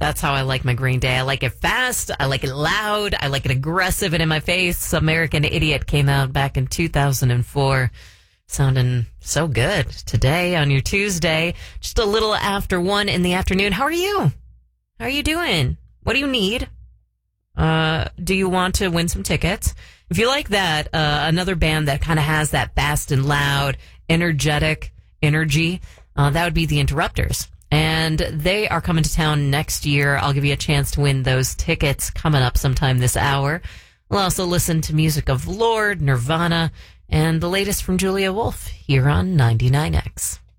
That's how I like my Green Day. I like it fast. I like it loud. I like it aggressive and in my face. American Idiot came out back in 2004. Sounding so good today on your Tuesday, just a little after 1 in the afternoon. How are you? How are you doing? What do you need? Do you want to win some tickets? If you like that, another band that kind of has that fast and loud, energetic energy, that would be The Interrupters. And they are coming to town next year. I'll give you a chance to win those tickets coming up sometime this hour. We'll also listen to music of Lorde, Nirvana, and the latest from Julia Wolf here on 99X.